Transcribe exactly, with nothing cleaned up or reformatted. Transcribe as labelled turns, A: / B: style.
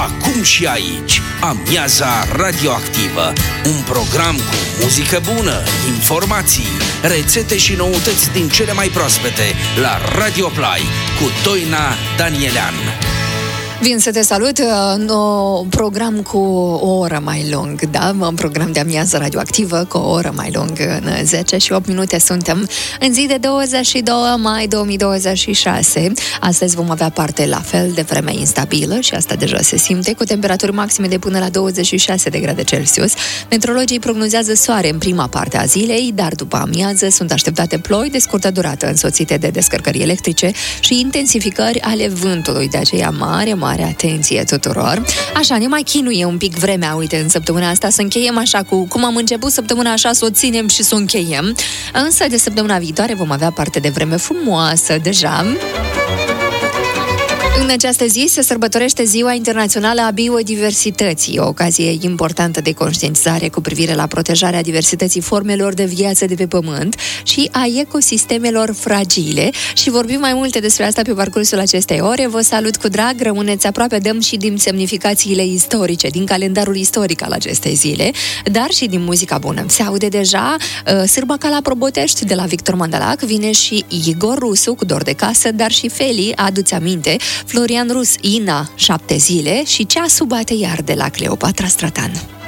A: acum și aici, Amiaza Radioactivă, un program cu muzică bună, informații, rețete și noutăți din cele mai proaspete la Radio Play cu Doina Danielean.
B: Vin să te salut, un program cu o oră mai lung, da? Un program de amiază radioactivă cu o oră mai lung, în zece și opt minute suntem în zi de douăzeci și doi mai două mii douăzeci și șase. Astăzi vom avea parte la fel de vreme instabilă și asta deja se simte, cu temperaturi maxime de până la douăzeci și șase de grade Celsius. Meteorologii prognozează soare în prima parte a zilei, dar după amiază sunt așteptate ploi de scurtă durată însoțite de descărcări electrice și intensificări ale vântului, de aceea mare, mare Mare atenție tuturor. Așa, ne mai chinuie un pic vremea, uite, în săptămâna asta să încheiem așa cu cum am început săptămâna, așa să o ținem și să o încheiem. Însă de săptămâna viitoare vom avea parte de vreme frumoasă deja. În această zi se sărbătorește Ziua Internațională a Biodiversității, o ocazie importantă de conștientizare cu privire la protejarea diversității formelor de viață de pe Pământ și a ecosistemelor fragile. Și vorbim mai multe despre asta pe parcursul acestei ore. Vă salut cu drag, rămâneți aproape, dăm și din semnificațiile istorice, din calendarul istoric al acestei zile, dar și din muzica bună. Se aude deja uh, Sârba ca la Probotești de la Victor Mandalac, vine și Igor Rusu cu Dor de casă, dar și Feli, adu-ți aminte, Florian Rus, Ina, șapte zile și Ceasul bate iar de la Cleopatra Stratan.